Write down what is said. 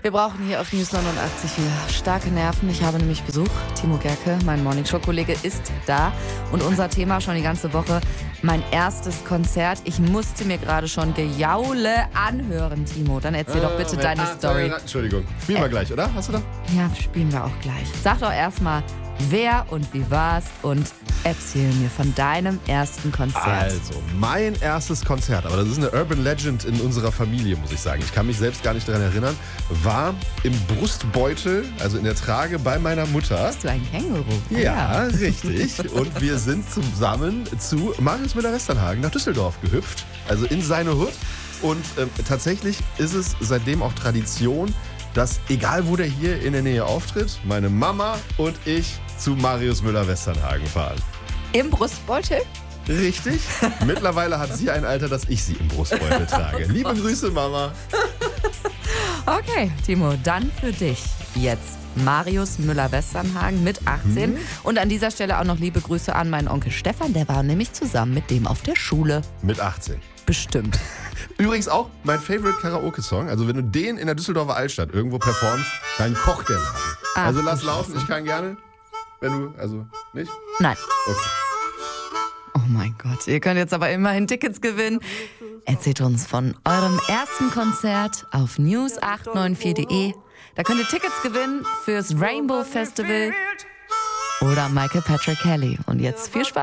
Wir brauchen hier auf News 89.4 starke Nerven. Ich habe nämlich Besuch. Timo Gerke, mein Morningshow-Kollege, ist da. Und unser Thema schon die ganze Woche, mein erstes Konzert. Ich musste mir gerade schon Gejaule anhören, Timo. Dann erzähl doch bitte deine Story. Entschuldigung. Spielen wir gleich, oder? Hast du da? Ja, spielen wir auch gleich. Sag doch erstmal, wer und wie war's und erzähl mir von deinem ersten Konzert. Also, mein erstes Konzert, aber das ist eine Urban Legend in unserer Familie, muss ich sagen. Ich kann mich selbst gar nicht daran erinnern. War im Brustbeutel, also in der Trage bei meiner Mutter. Bist du ein Känguru? Ja, richtig. Und wir sind zusammen zu Marius Müller-Westernhagen nach Düsseldorf gehüpft, also in seine Hut. Und tatsächlich ist es seitdem auch Tradition, dass, egal wo der hier in der Nähe auftritt, meine Mama und ich zu Marius Müller-Westernhagen fahren. Im Brustbeutel? Richtig. Mittlerweile hat sie ein Alter, dass ich sie im Brustbeutel trage. Liebe Grüße, Mama. Okay, Timo, dann für dich jetzt Marius Müller-Westernhagen mit 18. Und an dieser Stelle auch noch liebe Grüße an meinen Onkel Stefan, der war nämlich zusammen mit dem auf der Schule. Mit 18. Bestimmt. Übrigens auch mein Favorite Karaoke-Song. Also wenn du den in der Düsseldorfer Altstadt irgendwo performst, dann kocht der Laden. Also lass laufen, ich kann gerne. Wenn du, also nicht? Nein. Okay. Oh mein Gott, ihr könnt jetzt aber immerhin Tickets gewinnen. Erzählt uns von eurem ersten Konzert auf news894.de. Da könnt ihr Tickets gewinnen fürs Rainbow Festival oder Michael Patrick Kelly. Und jetzt viel Spaß.